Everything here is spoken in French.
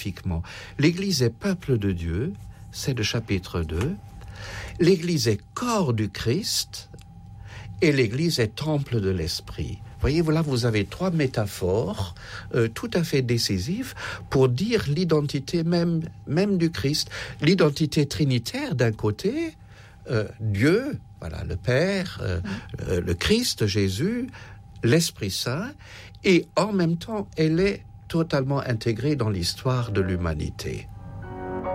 spécifiquement. L'Église est peuple de Dieu, c'est le chapitre 2. L'Église est corps du Christ et l'Église est temple de l'Esprit. Voyez, voilà, vous avez 3 métaphores tout à fait décisives pour dire l'identité même du Christ. L'identité trinitaire d'un côté, Dieu, voilà, le Père, le Christ, Jésus, l'Esprit Saint, et en même temps, elle est totalement intégrée dans l'histoire de l'humanité.